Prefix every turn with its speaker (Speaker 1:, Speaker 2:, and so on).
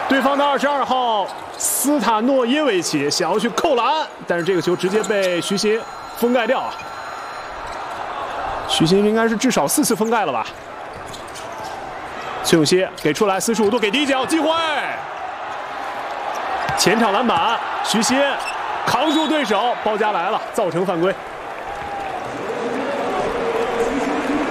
Speaker 1: 对方的22号斯塔诺耶维奇想要去扣篮，但是这个球直接被徐新封盖掉啊！徐新应该是至少4次封盖了吧？崔永熙给出来45度给底角机会，前场篮板，徐新扛住对手，包夹来了，造成犯规。